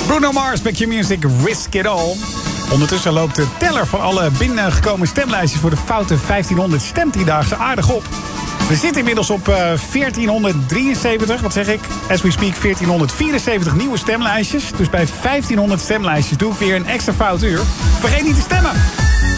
Bruno Mars, Back Your Music, Risk It All. Ondertussen loopt de teller van alle binnengekomen stemlijstjes voor de foute 1500 stemtierdaagse aardig op. We zitten inmiddels op 1473, wat zeg ik? As we speak 1474 nieuwe stemlijstjes. Dus bij 1500 stemlijstjes doe ik weer een extra fout uur. Vergeet niet te stemmen!